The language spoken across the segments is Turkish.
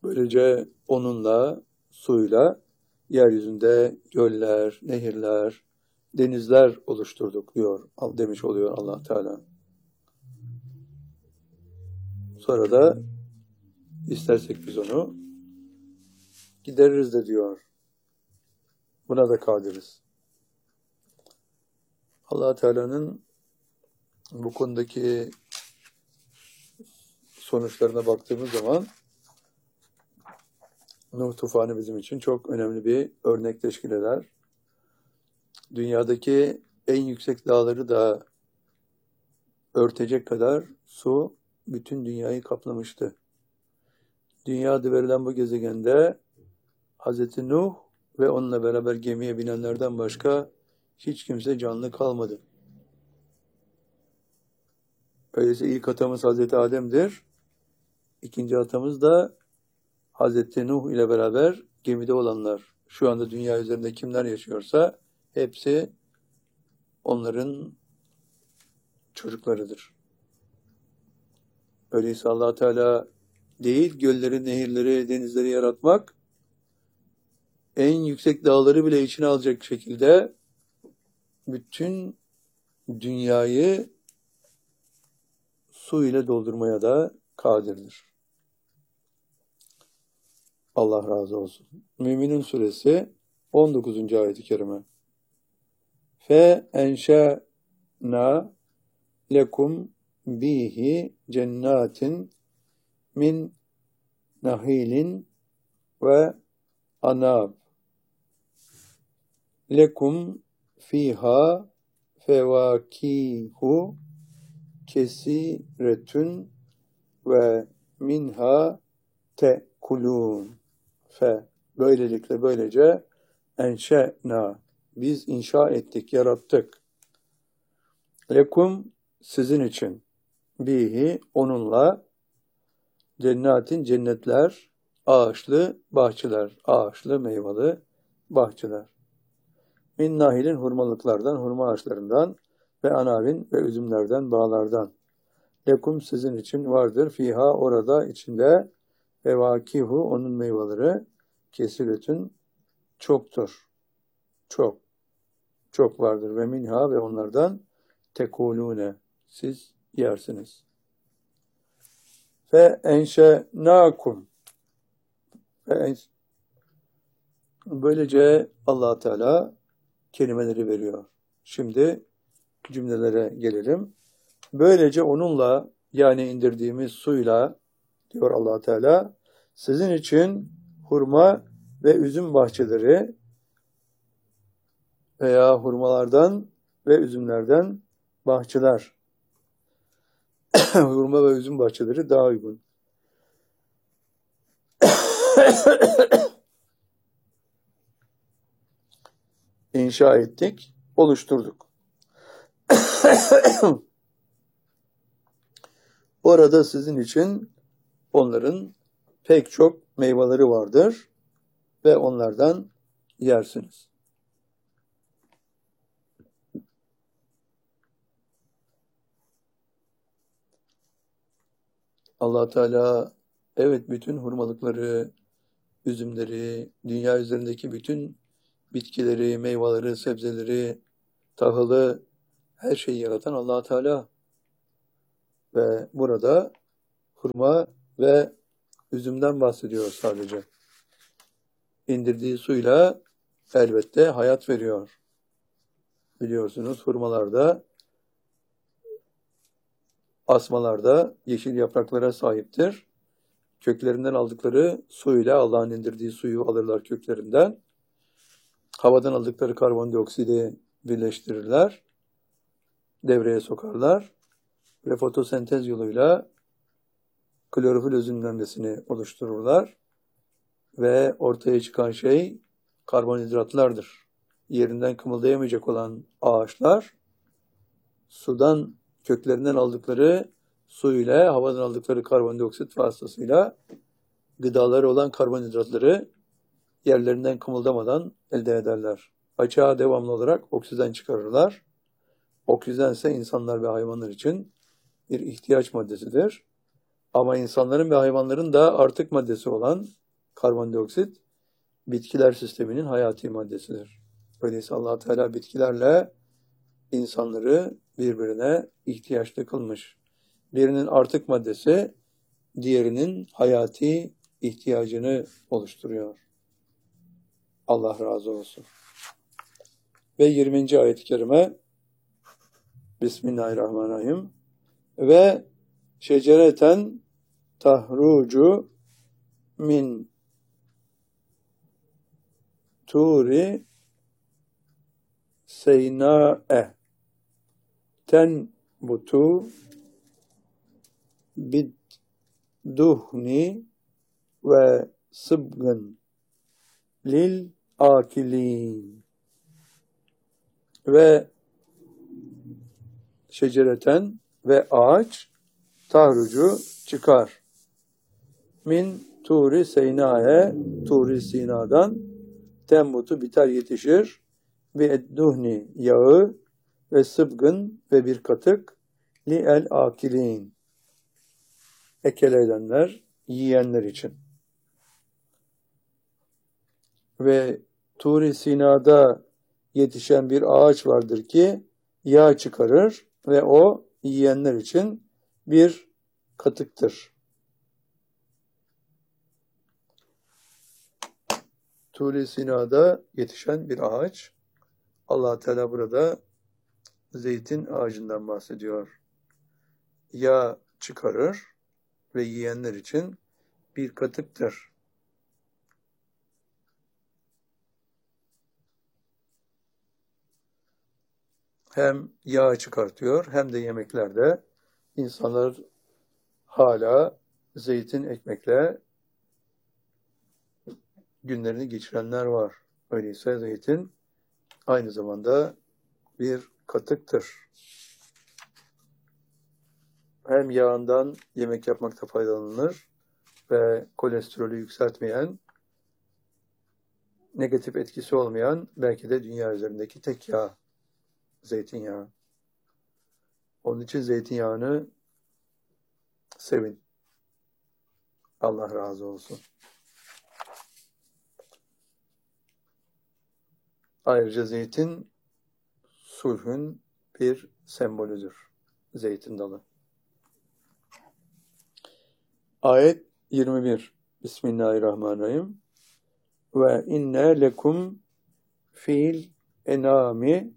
Böylece onunla, suyla yeryüzünde göller, nehirler, denizler oluşturduk diyor, demiş oluyor Allah Teala. Sonra da istersek biz onu gideririz de diyor. Buna da kadiriz. Allah Teala'nın bu konudaki sonuçlarına baktığımız zaman Nuh tufanı bizim için çok önemli bir örnek teşkil eder. Dünyadaki en yüksek dağları da örtecek kadar su bütün dünyayı kaplamıştı. Dünya adı verilen bu gezegende Hz. Nuh ve onunla beraber gemiye binenlerden başka hiç kimse canlı kalmadı. Öyleyse ilk atamız Hz. Adem'dir. İkinci atamız da Hz. Nuh ile beraber gemide olanlar. Şu anda dünya üzerinde kimler yaşıyorsa hepsi onların çocuklarıdır. Öyleyse Allah Teala değil gölleri, nehirleri, denizleri yaratmak, en yüksek dağları bile içine alacak şekilde bütün dünyayı su ile doldurmaya da kadirdir. Allah razı olsun. Müminun suresi 19. ayet-i kerime. Fe enşa'na lekum bihi cennatin min nahilin ve anab lekum fiha fevakihu kesiretun ve minha tekulun. Böylece enşe'na biz inşa ettik, yarattık. Lekum sizin için bihi onunla cennetin cennetler, ağaçlı bahçeler, ağaçlı meyveli bahçeler. Min nahilin hurmalıklardan, hurma ağaçlarından ve anavin ve üzümlerden, bağlardan. Lekum sizin için vardır. Fiha orada içinde fevakihu onun meyveleri kesiretün çoktur. Çok vardır. Ve minha ve onlardan tekulune siz yersiniz. Fe enşe'nakum böylece Allah Teala kelimeleri veriyor. Şimdi cümlelere gelelim. Böylece onunla yani indirdiğimiz suyla diyor Allah Teala sizin için hurma ve üzüm bahçeleri veya hurmalardan ve üzümlerden bahçeler. Hurma ve üzüm bahçeleri daha uygun. İnşa ettik, oluşturduk. Orada sizin için onların pek çok meyveleri vardır ve onlardan yersiniz. Allah Teala evet bütün hurmalıkları, üzümleri, dünya üzerindeki bütün bitkileri, meyveleri, sebzeleri, tahılı her şeyi yaratan Allah Teala. Ve burada hurma ve üzümden bahsediyor sadece. İndirdiği suyla elbette hayat veriyor. Biliyorsunuz hurmalarda, asmalarda yeşil yapraklara sahiptir. Köklerinden aldıkları suyla Allah'ın indirdiği suyu alırlar köklerinden. Havadan aldıkları karbondioksidi birleştirirler. Devreye sokarlar. Ve fotosentez yoluyla klorofil özümlenmesini oluştururlar. Ve ortaya çıkan şey karbonhidratlardır. Yerinden kımıldayamayacak olan ağaçlar sudan köklerinden aldıkları su ile havadan aldıkları karbondioksit vasıtasıyla gıdaları olan karbonhidratları yerlerinden kımıldamadan elde ederler. Açığa devamlı olarak oksijen çıkarırlar. Oksijen ise insanlar ve hayvanlar için bir ihtiyaç maddesidir. Ama insanların ve hayvanların da artık maddesi olan karbondioksit bitkiler sisteminin hayati maddesidir. Öyleyse Allah Teala bitkilerle insanları birbirine ihtiyaçlı kılmış. Birinin artık maddesi diğerinin hayati ihtiyacını oluşturuyor. Allah razı olsun. Ve 20. ayet-i kerime Bismillahirrahmanirrahim. Ve şecereten tahrucu min turi seyna'e tenbutu bidduhni ve sıbgın lil akilin. Ve şecereten ve ağaç tahrucu çıkar. Min turi seyna'e turi Sina'dan tembutu biter yetişir. Ve edduhni yağı ve sıbgın ve bir katık li el akilin ekelenler yiyenler için. Ve Tur-i Sina'da yetişen bir ağaç vardır ki yağ çıkarır ve o yiyenler için bir katıktır. Tur-i Sina'da yetişen bir ağaç. Allah Teala burada zeytin ağacından bahsediyor. Yağ çıkarır ve yiyenler için bir katıktır. Hem yağ çıkartıyor hem de yemeklerde insanlar hala zeytin ekmekle günlerini geçirenler var. Öyleyse zeytin aynı zamanda bir katıktır. Hem yağından yemek yapmakta faydalanılır ve kolesterolü yükseltmeyen, negatif etkisi olmayan belki de dünya üzerindeki tek yağ, zeytinyağı. Onun için zeytinyağını sevin. Allah razı olsun. Ayrıca zeytin sulhün bir sembolüdür. Zeytin dalı. Ayet 21. Bismillahirrahmanirrahim. Ve inne lekum fil enami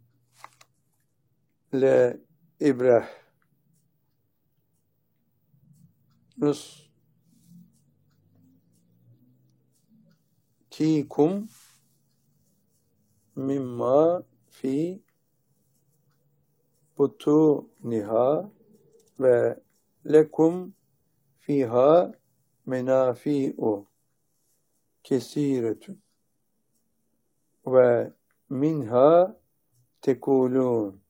le ibreh nuskikum mimma fi butuniha ve lekum fiha menafi'u kesiretun ve minha tekulun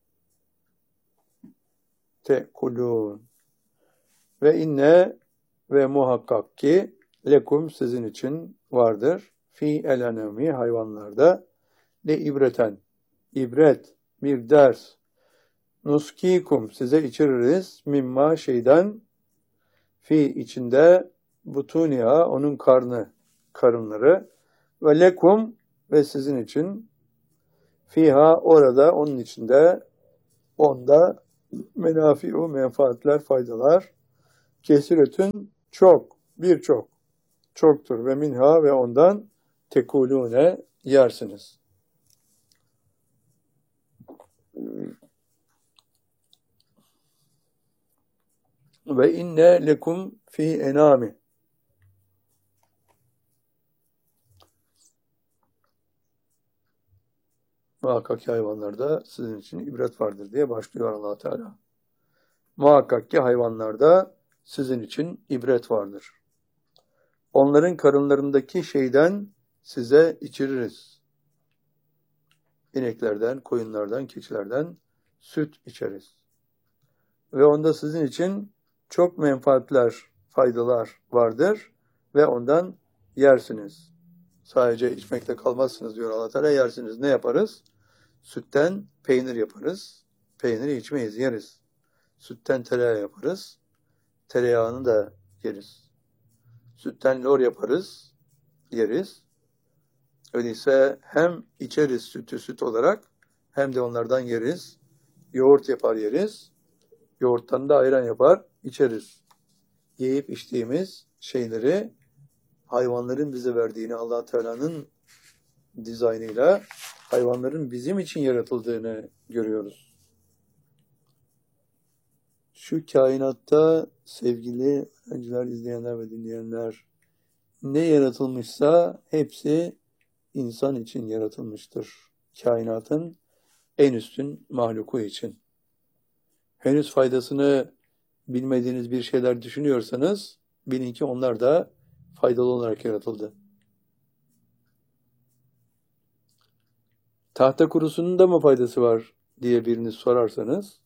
ve inne ve muhakkak ki lekum sizin için vardır fi el enami hayvanlarda le ibreten ibret bir ders nuskikum size içiririz mimma şeyden fi içinde butuniha onun karınları ve lekum ve sizin için fiha orada onun içinde onda menafi'u menfaatler faydalar kesiretün çok birçok çoktur ve minha ve ondan tekulune yersiniz. Ve inne lekum fi enami muhakkak ki hayvanlarda sizin için ibret vardır diye başlıyor Allah Teala. Muhakkak ki hayvanlarda sizin için ibret vardır. Onların karınlarındaki şeyden size içiririz. İneklerden, koyunlardan, keçilerden süt içeriz. Ve onda sizin için çok menfaatler, faydalar vardır ve ondan yersiniz. Sadece içmekte kalmazsınız diyor Allah Teala, yersiniz. Ne yaparız? Sütten peynir yaparız. Peyniri içmeyiz, yeriz. Sütten tereyağı yaparız. tereyağını da yeriz. Sütten lor yaparız, yeriz. Öyleyse hem içeriz sütü süt olarak hem de onlardan yeriz. Yoğurt yapar yeriz. Yoğurttan da ayran yapar içeriz. Yiyip içtiğimiz şeyleri hayvanların bize verdiğini, Allah Teala'nın dizaynıyla hayvanların bizim için yaratıldığını görüyoruz. Şu kainatta sevgili öğrenciler, izleyenler ve dinleyenler, ne yaratılmışsa hepsi insan için yaratılmıştır. Kainatın en üstün mahluku için. Henüz faydasını bilmediğiniz bir şeyler düşünüyorsanız bilin ki onlar da faydalı olarak yaratıldı. Tahta kurusunun da mı faydası var diye biriniz sorarsanız,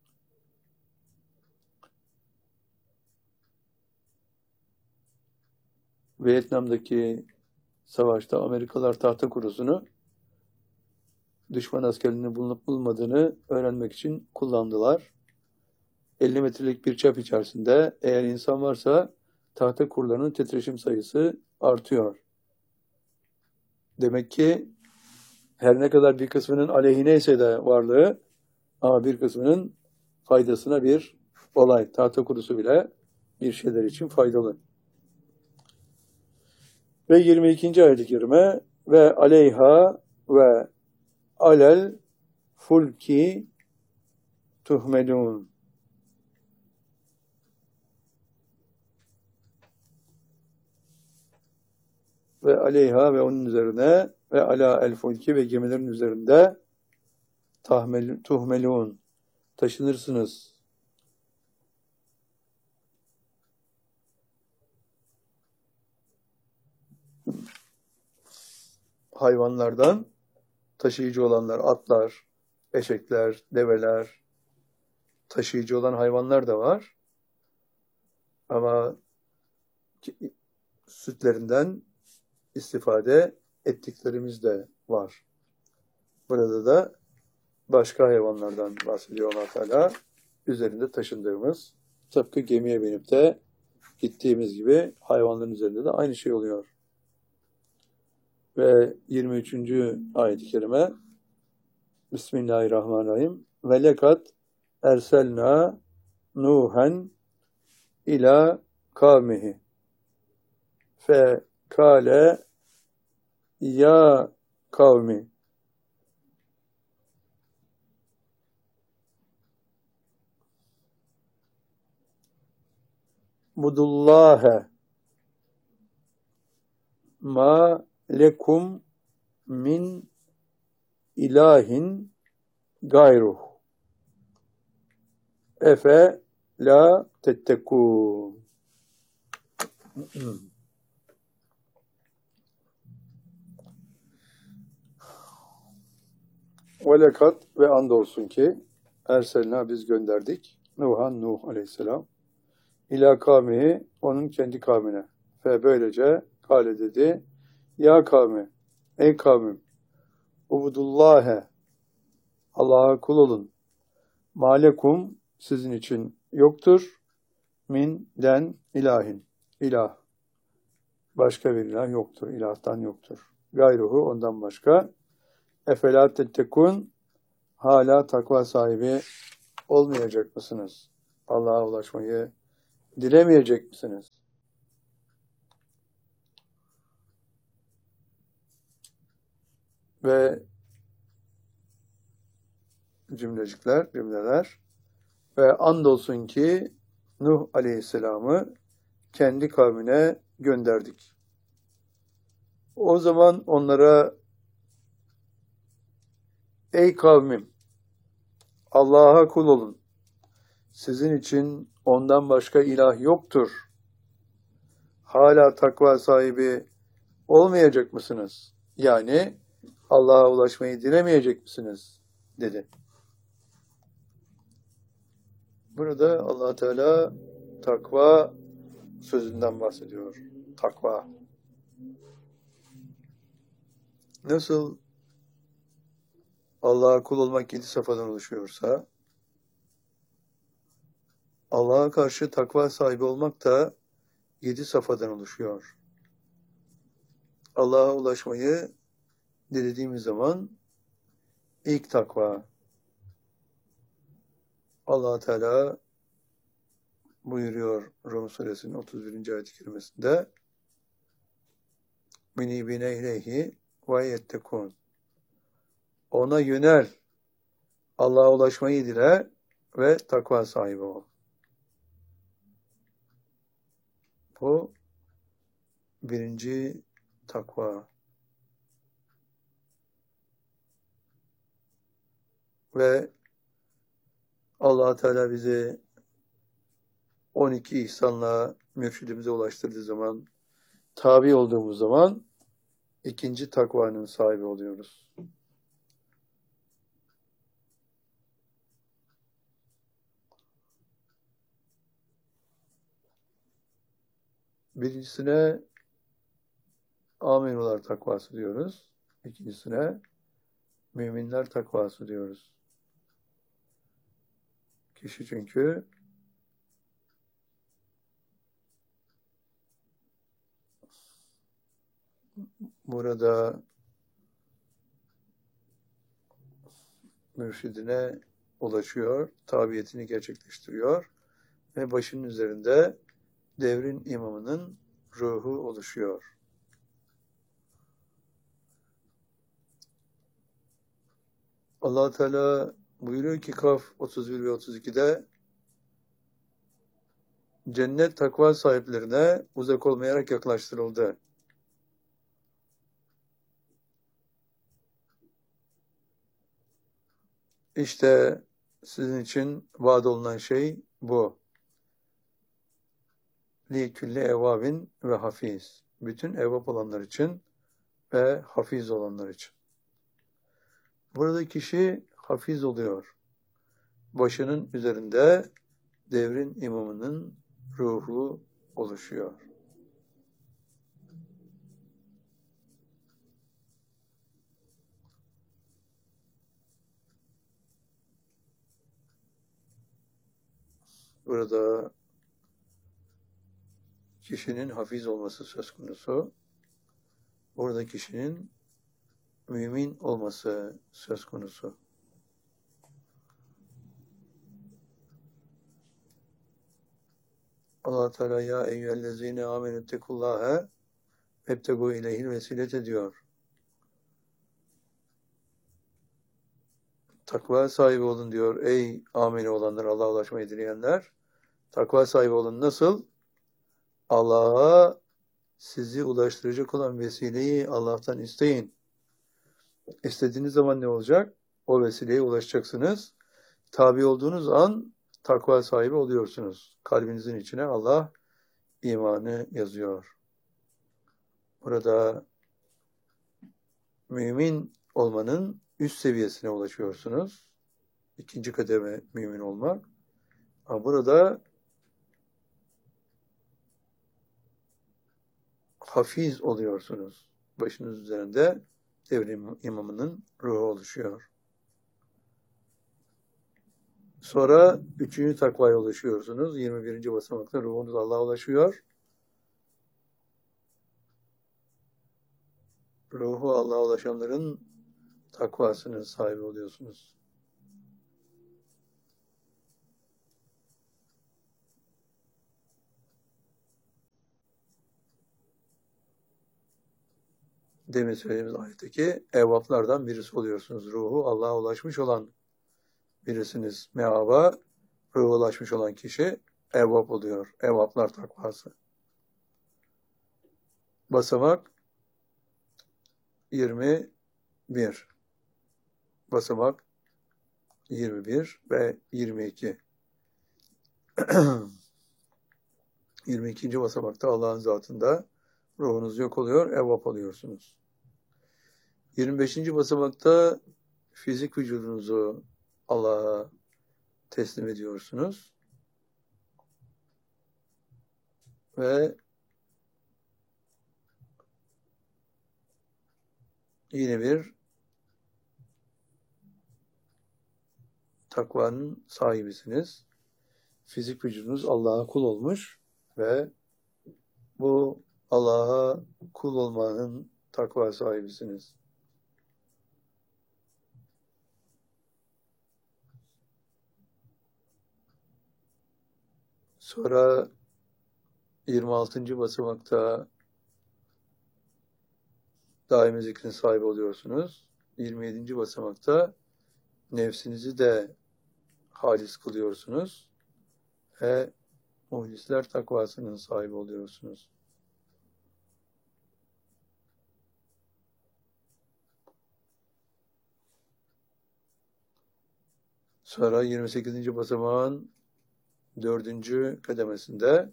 Vietnam'daki savaşta Amerikalılar tahta kurusunu düşman askerinin bulunup bulmadığını öğrenmek için kullandılar. 50 metrelik bir çap içerisinde eğer insan varsa tahta kurularının titreşim sayısı artıyor. Demek ki her ne kadar bir kısmının aleyhineyse de varlığı ama bir kısmının faydasına bir olay. Tahta kurusu bile bir şeyler için faydalı. Ve 22. ayet-i kerime ve aleyha ve alel fulki tuhmedun. Ve aleyha ve onun üzerine ve ala el fulki ve gemilerin üzerinde tuhmelun taşınırsınız. Hayvanlardan taşıyıcı olanlar, atlar, eşekler, develer, taşıyıcı olan hayvanlar da var. Ama sütlerinden istifade ettiklerimiz de var. Burada da başka hayvanlardan bahsediyor Allah Teala. Üzerinde taşındığımız, tıpkı gemiye binip de gittiğimiz gibi hayvanların üzerinde de aynı şey oluyor. Ve 23. ayet-i kerime Bismillahirrahmanirrahim. Ve lekat erselna Nuhen ila kavmihi fe kâle ya kavmi budullâhe ma lekum min ilahin gayruh efe la tettekûn. Ve lekat ve andolsun ki erselna biz gönderdik Nuh aleyhisselam ila kavmihi onun kendi kavmine ve böylece kâle dedi ya kavmi ey kavmim ubudullâhe Allah'a kul olun malekum sizin için yoktur min den ilahin ilah başka bir ilah yoktur ilahtan yoktur gayruhu ondan başka efelâ tettekûn hala takva sahibi olmayacak mısınız? Allah'a ulaşmayı dilemeyecek misiniz? Ve cümleler ve andolsun ki Nuh Aleyhisselam'ı kendi kavmine gönderdik. O zaman onlara ey kavmim Allah'a kul olun. Sizin için ondan başka ilah yoktur. Hala takva sahibi olmayacak mısınız? Yani Allah'a ulaşmayı dilemeyecek misiniz? Dedi. Burada Allah Teala takva sözünden bahsediyor. Takva. Nasıl Allah'a kul olmak 7 safhadan oluşuyorsa, Allah'a karşı takva sahibi olmak da 7 safhadan oluşuyor. Allah'a ulaşmayı dilediğimiz zaman ilk takva. Allah Teala buyuruyor Rum suresinin 31. ayet-i kerimesinde "Münibine ileyhi ve yettekûn." Ona yönel, Allah'a ulaşmayı dile ve takva sahibi ol. Bu birinci takva. Ve Allah Teala bizi 12 ihsanla mürşidimize ulaştırdığı zaman, tabi olduğumuz zaman ikinci takvanın sahibi oluyoruz. Birincisine amenular takvası diyoruz. İkincisine müminler takvası diyoruz. Kişi çünkü burada mürşidine ulaşıyor, tabiyetini gerçekleştiriyor ve başının üzerinde devrin imamının ruhu oluşuyor. Allah Teala buyuruyor ki Kaf 31 ve 32'de cennet takva sahiplerine uzak olmayarak yaklaştırıldı. İşte sizin için vaat olunan şey bu. Li külli evvabin ve hafiz. Bütün evvab olanlar için ve hafiz olanlar için. Burada kişi hafiz oluyor. Başının üzerinde devrin imamının ruhu oluşuyor. Burada kişinin hafiz olması söz konusu. Burada kişinin mümin olması söz konusu. Allah Teala ya eyyühellezine amenüttekullâhe ebtegû ileyhil vesilete diyor. Takva sahibi olun diyor. Ey ameli olanlar, Allah'a ulaşmayı dileyenler. Takva sahibi olun. Nasıl? Allah'a sizi ulaştıracak olan vesileyi Allah'tan isteyin. İstediğiniz zaman ne olacak? O vesileye ulaşacaksınız. Tabi olduğunuz an takva sahibi oluyorsunuz. Kalbinizin içine Allah imanı yazıyor. Burada mümin olmanın üst seviyesine ulaşıyorsunuz. İkinci kademe mümin olmak. Ama burada hafiz oluyorsunuz. Başınız üzerinde devrim imamının ruhu oluşuyor. Sonra üçüncü takvaya ulaşıyorsunuz. 21. basamakta ruhunuz Allah'a ulaşıyor. Ruhu Allah'a ulaşanların takvasının sahibi oluyorsunuz. Demin söylediğimiz ayetteki evvaplardan birisi oluyorsunuz. Ruhu Allah'a ulaşmış olan birisiniz. Meaba, ruhu ulaşmış olan kişi evvap oluyor. Evvaplar takvası. Basamak 21. Basamak 21 ve 22. 22. basamakta Allah'ın zatında ruhunuz yok oluyor, evvap oluyorsunuz. 25. basamakta fizik vücudunuzu Allah'a teslim ediyorsunuz. Ve yine bir takvanın sahibisiniz. fizik vücudunuz Allah'a kul olmuş ve bu Allah'a kul olmanın takva sahibisiniz. Sonra 26. basamakta daimi zikrin sahibi oluyorsunuz. 27. basamakta nefsinizi de halis kılıyorsunuz ve muhlisler takvasının sahibi oluyorsunuz. Sonra 28. basamağın 4. kademesinde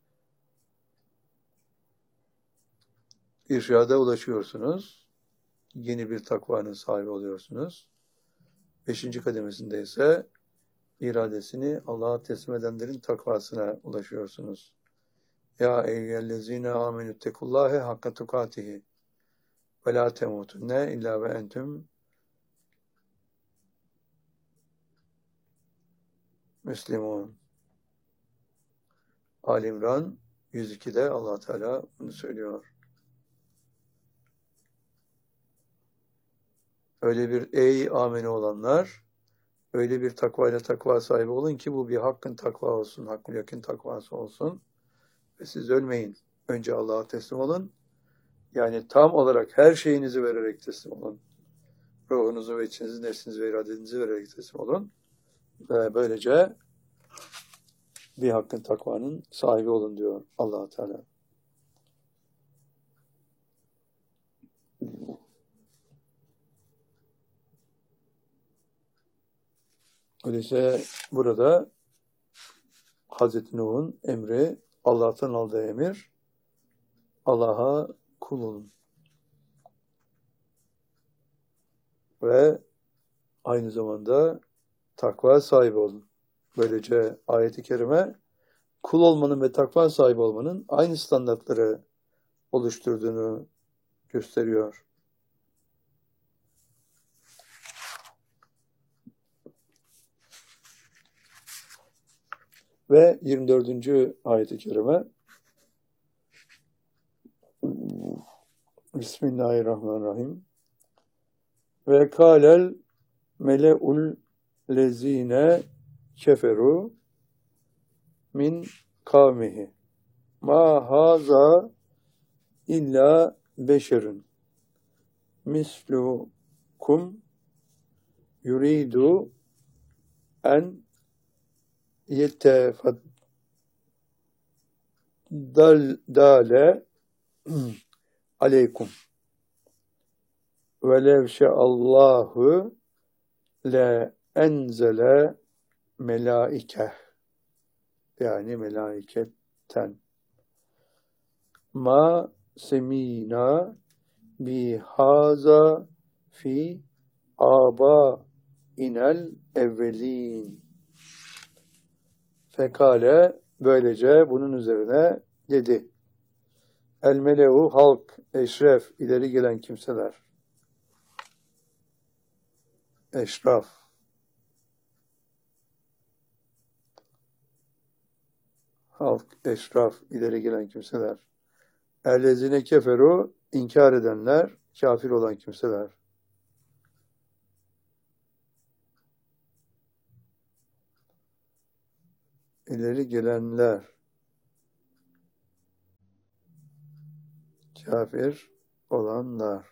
irşada ulaşıyorsunuz. Yeni bir takvanın sahibi oluyorsunuz. 5. kademesinde ise iradesini Allah'a teslim edenlerin takvasına ulaşıyorsunuz. Ya eyyühellezine amenüttekullâhe hakka tukatihi ve la temutunne illa ve entüm müslimun. Ali İmran 102'de Allah Teala bunu söylüyor. Öyle bir ey amene olanlar, öyle bir takvayla takva sahibi olun ki bu bir hakkın takva olsun, hakkın yakın takvası olsun. Ve siz ölmeyin. Önce Allah'a teslim olun. Yani tam olarak her şeyinizi vererek teslim olun. Ruhunuzu ve içinizi, nefsinizi ve iradenizi vererek teslim olun. Ve böylece bir hakkın takvanın sahibi olun diyor Allah Teala. Öyleyse burada Hazreti Nuh'un emri, Allah'tan aldığı emir, Allah'a kul olun. Ve aynı zamanda takva sahibi olun. Böylece ayet-i kerime kul olmanın ve takva sahibi olmanın aynı standartları oluşturduğunu gösteriyor. Ve 24. ayet-i kerime Bismillahirrahmanirrahim. Ve kâlel mele'ul lezîne keferu min kavmihi ma haza illa beşerun mislukum yuridu en yetefaddale aleykum ve lev şeallahu le enzele melaike, yani melaiketten, ma semina bihaza fi aba inel evvelin. Fekale, böylece bunun üzerine dedi. El melehu, halk, eşref, ileri gelen kimseler. Eşraf. Halk, eşraf, ileri gelen kimseler. Ellezine keferu, inkar edenler, kafir olan kimseler. İleri gelenler, kafir olanlar.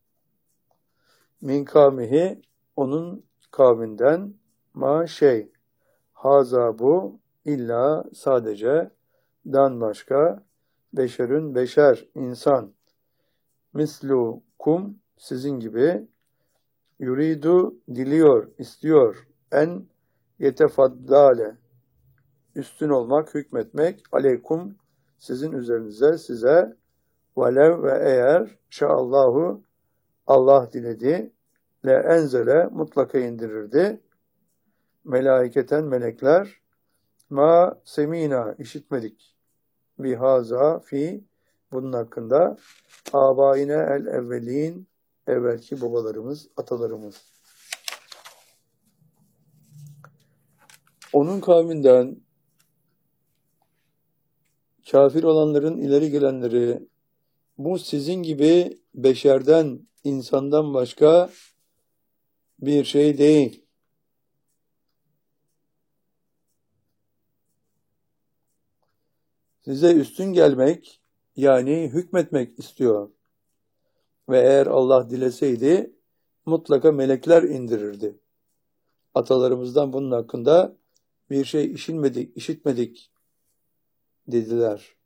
Min kavmihi, onun kavminden, ma şey, haza bu, illa sadece, dan başka, beşerün beşer, insan, mislukum, sizin gibi, yuridu, diliyor, istiyor, en yetefaddale, üstün olmak, hükmetmek, aleykum, sizin üzerinize, size, velev ve eğer, şaallahu, Allah diledi, le enzele, mutlaka indirirdi, melaiketen, melekler, ma semina, işitmedik, bihaza, fi, bunun hakkında, abayine el evvelin, evvelki babalarımız, atalarımız. Onun kavminden Kafir olanların ileri gelenleri, bu sizin gibi beşerden, insandan başka bir şey değil. Size üstün gelmek, yani hükmetmek istiyor. Ve eğer Allah dileseydi, mutlaka melekler indirirdi. Atalarımızdan bunun hakkında bir şey işitmedik dediler.